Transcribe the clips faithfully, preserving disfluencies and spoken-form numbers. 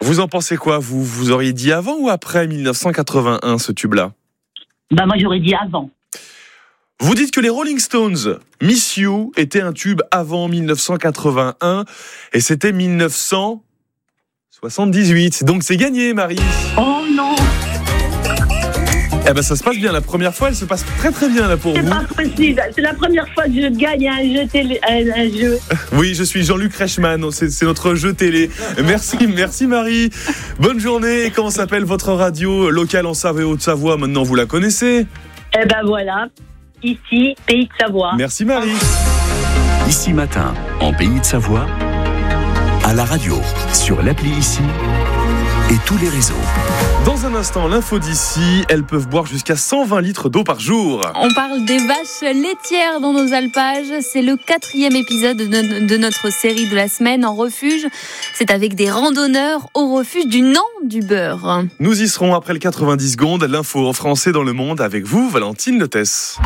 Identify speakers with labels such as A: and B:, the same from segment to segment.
A: Vous en pensez quoi, vous Vous auriez dit avant ou après dix-neuf cent quatre-vingt-un, ce tube-là?
B: Bah moi j'aurais dit avant.
A: Vous dites que les Rolling Stones, Miss You, était un tube avant dix-neuf cent quatre-vingt-un et c'était dix-neuf cent soixante-dix-huit. Donc c'est gagné, Marie.
B: Oh non.
A: Eh ben ça se passe bien. La première fois, elle se passe très très bien là pour
B: C'est
A: vous.
B: pas possible. C'est la première fois que je gagne un jeu télé, un, un jeu.
A: Oui, je suis Jean-Luc Reichmann. C'est, c'est notre jeu télé. Merci, merci Marie. Bonne journée. Et comment s'appelle votre radio locale en Savoie et Haute-Savoie? Maintenant, vous la connaissez.
B: Eh ben voilà. Ici, Pays de Savoie.
A: Merci Marie.
C: Ici Matin, en Pays de Savoie, à la radio, sur l'appli Ici et tous les réseaux.
A: Dans un instant, l'info d'ici, elles peuvent boire jusqu'à cent vingt litres d'eau par jour.
D: On parle des vaches laitières dans nos alpages. C'est le quatrième épisode de, de notre série de la semaine en refuge. C'est avec des randonneurs au refuge du Nant du Beurre.
A: Nous y serons après le quatre-vingt-dix secondes. L'info en français dans le monde avec vous, Valentine Lotès.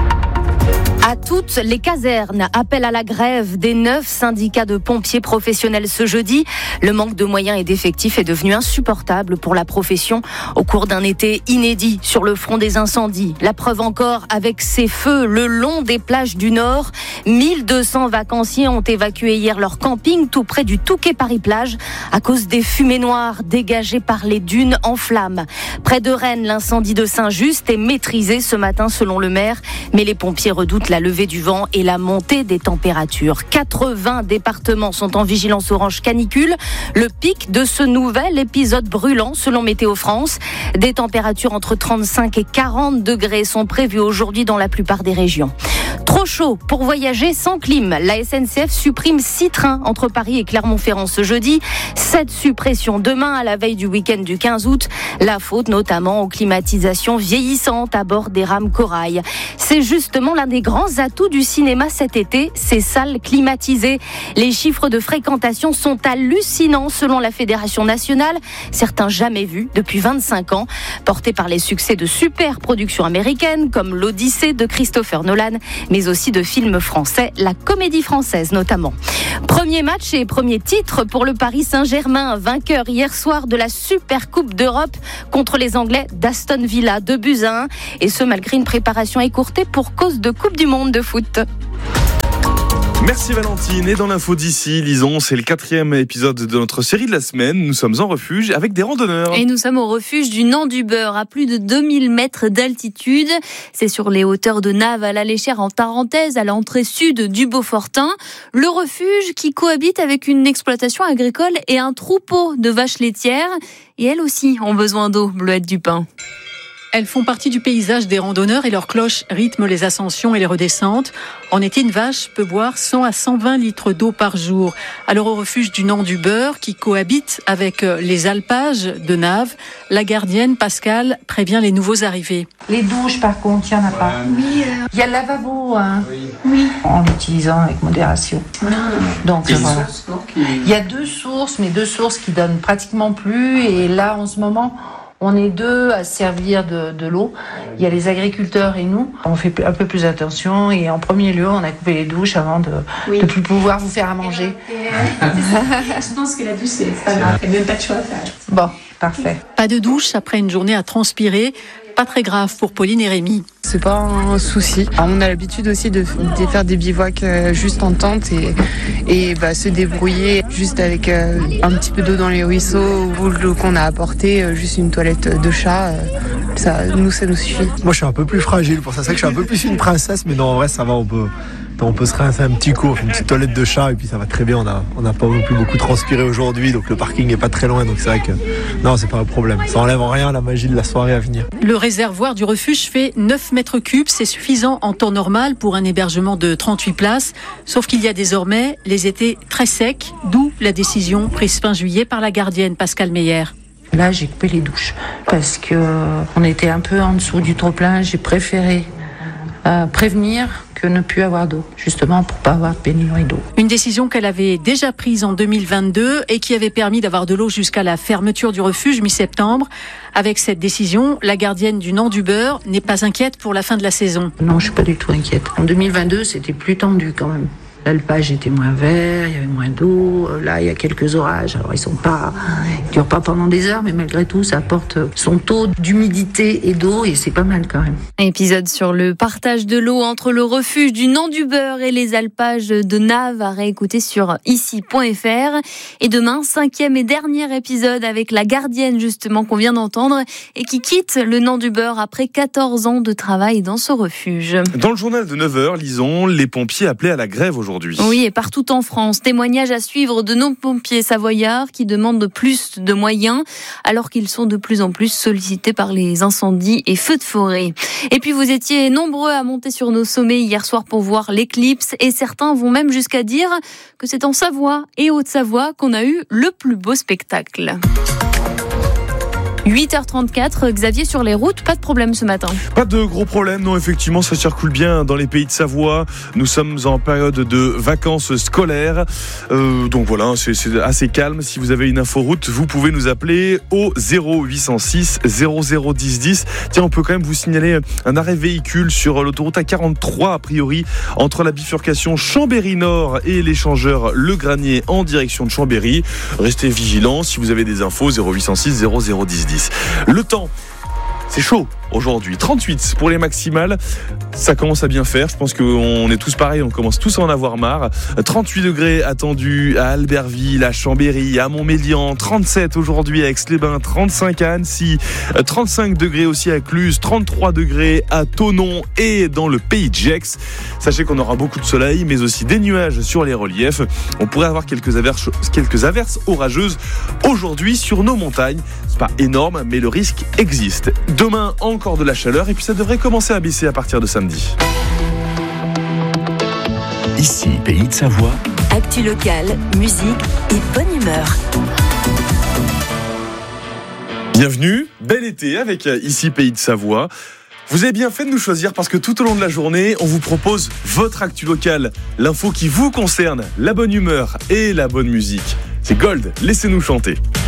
E: À toutes les casernes, appel à la grève des neuf syndicats de pompiers professionnels ce jeudi. Le manque de moyens et d'effectifs est devenu insupportable pour la profession au cours d'un été inédit sur le front des incendies. La preuve encore avec ces feux le long des plages du Nord. mille deux cents vacanciers ont évacué hier leur camping tout près du Touquet-Paris-Plage à cause des fumées noires dégagées par les dunes en flammes. Près de Rennes, l'incendie de Saint-Just est maîtrisé ce matin selon le maire, mais les pompiers redoutent la levée du vent et la montée des températures. quatre-vingts départements sont en vigilance orange canicule. Le pic de ce nouvel épisode brûlant selon Météo France. Des températures entre trente-cinq et quarante degrés sont prévues aujourd'hui dans la plupart des régions. Trop chaud pour voyager sans clim. La S N C F supprime six trains entre Paris et Clermont-Ferrand ce jeudi. Sept suppressions demain à la veille du week-end du quinze août. La faute notamment aux climatisations vieillissantes à bord des rames Corail. C'est justement l'un des grands atouts du cinéma cet été, ces salles climatisées. Les chiffres de fréquentation sont hallucinants selon la Fédération nationale, certains jamais vus depuis vingt-cinq ans, portés par les succès de super productions américaines comme l'Odyssée de Christopher Nolan, mais aussi de films français, la Comédie Française notamment. Premier match et premier titre pour le Paris Saint-Germain, vainqueur hier soir de la Super Coupe d'Europe contre les Anglais d'Aston Villa, deux buts à un, et ce malgré une préparation écourtée pour cause de Coupe du Monde de foot.
A: Merci Valentine. Et dans l'info d'ici, lisons, c'est le quatrième épisode de notre série de la semaine. Nous sommes en refuge avec des randonneurs.
D: Et nous sommes au refuge du Nant du Beurre, à plus de deux mille mètres d'altitude. C'est sur les hauteurs de Naves à la Léchère en Tarentaise, à l'entrée sud du Beaufortin. Le refuge qui cohabite avec une exploitation agricole et un troupeau de vaches laitières. Et elles aussi ont besoin d'eau, Bleuette Dupin.
F: Elles font partie du paysage des randonneurs et leurs cloches rythment les ascensions et les redescentes. En été, une vache peut boire cent à cent vingt litres d'eau par jour. Alors au refuge du Nant du Beurre, qui cohabite avec les alpages de Naves, la gardienne Pascal prévient les nouveaux arrivés.
G: Les douches, par contre, il n'y en a pas. Oui. Euh... Il y a le lavabo, hein. Oui. Oui. En l'utilisant avec modération. Ah. Donc euh, voilà. Sources, non, qui... Il y a deux sources, mais deux sources qui donnent pratiquement plus. Et là, en ce moment, on est deux à servir de, de l'eau. Il y a les agriculteurs et nous. On fait un peu plus attention et en premier lieu, on a coupé les douches avant de ne oui. plus pouvoir vous faire à manger.
H: Je pense que la douche, c'est pas grave. Il n'y a même pas de choix à faire.
G: Bon, parfait.
F: Pas de douche après une journée à transpirer. Pas très grave pour Pauline et Rémi.
I: C'est pas un souci. On a l'habitude aussi de, de faire des bivouacs juste en tente et, et bah, se débrouiller juste avec euh, un petit peu d'eau dans les ruisseaux ou l'eau qu'on a apporté, euh, juste une toilette de chat. Euh, ça, nous, ça nous suffit.
J: Moi, je suis un peu plus fragile pour ça. C'est vrai que je suis un peu plus une princesse, mais non, en vrai, ça va. On peut, on peut se rincer un petit coup, une petite toilette de chat et puis ça va très bien. On a, on n'a pas non plus beaucoup transpiré aujourd'hui, donc le parking est pas très loin. Donc c'est vrai que non, c'est pas un problème. Ça enlève en rien la magie de la soirée à venir.
F: Le réservoir du refuge fait neuf mètres cubes. C'est suffisant en temps normal pour un hébergement de trente-huit places. Sauf qu'il y a désormais les étés très secs, d'où la décision prise fin juillet par la gardienne Pascal Meyer.
G: Là, j'ai coupé les douches parce que on était un peu en dessous du trop-plein. J'ai préféré euh, prévenir que ne plus avoir d'eau, justement pour pas avoir de pénurie d'eau.
F: Une décision qu'elle avait déjà prise en deux mille vingt-deux et qui avait permis d'avoir de l'eau jusqu'à la fermeture du refuge mi-septembre. Avec cette décision, la gardienne du Nant du Beurre n'est pas inquiète pour la fin de la saison.
G: Non, je suis pas du tout inquiète. En deux mille vingt-deux, c'était plus tendu quand même. L'alpage était moins vert, il y avait moins d'eau. Là, il y a quelques orages. Alors, ils sont pas, ils durent pas pendant des heures, mais malgré tout, ça apporte son taux d'humidité et d'eau et c'est pas mal quand même.
D: Épisode sur le partage de l'eau entre le refuge du Nant du Beurre et les alpages de Naves à réécouter sur ici point f r. Et demain, cinquième et dernier épisode avec la gardienne justement qu'on vient d'entendre et qui quitte le Nant du Beurre après quatorze ans de travail dans ce refuge.
A: Dans le journal de neuf heures, lisons les pompiers appelés à la grève aujourd'hui.
D: Oui, et partout en France, témoignages à suivre de nos pompiers savoyards qui demandent plus de moyens alors qu'ils sont de plus en plus sollicités par les incendies et feux de forêt. Et puis vous étiez nombreux à monter sur nos sommets hier soir pour voir l'éclipse et certains vont même jusqu'à dire que c'est en Savoie et Haute-Savoie qu'on a eu le plus beau spectacle. huit heures trente-quatre, Xavier, sur les routes, pas de problème ce matin.
A: Pas de gros problème, non, effectivement, ça circule bien dans les pays de Savoie. Nous sommes en période de vacances scolaires. Euh, donc voilà, c'est, c'est assez calme. Si vous avez une info route, vous pouvez nous appeler au zéro huit cent six zéro zéro dix dix. Tiens, on peut quand même vous signaler un arrêt véhicule sur l'autoroute A quarante-trois, a priori, entre la bifurcation Chambéry-Nord et l'échangeur Le Granier en direction de Chambéry. Restez vigilants si vous avez des infos, zéro huit cent six zéro zéro dix dix. Le temps, c'est chaud aujourd'hui, trente-huit pour les maximales, ça commence à bien faire, je pense qu'on est tous pareils, on commence tous à en avoir marre. Trente-huit degrés attendus à Albertville, à Chambéry, à Montmélian, trente-sept aujourd'hui à Aix-les-Bains, trente-cinq à Annecy, trente-cinq degrés aussi à Cluse, trente-trois degrés à Thonon et dans le pays de Gex. Sachez qu'on aura beaucoup de soleil, mais aussi des nuages sur les reliefs. On pourrait avoir quelques averses, quelques averses orageuses aujourd'hui sur nos montagnes. C'est pas énorme, mais le risque existe. Demain, encore de la chaleur et puis ça devrait commencer à baisser à partir de samedi.
C: Ici, Pays de Savoie.
K: Actu locale, musique et bonne humeur.
A: Bienvenue, bel été avec Ici Pays de Savoie. Vous avez bien fait de nous choisir parce que tout au long de la journée, on vous propose votre actu locale, l'info qui vous concerne, la bonne humeur et la bonne musique. C'est Gold, laissez-nous chanter.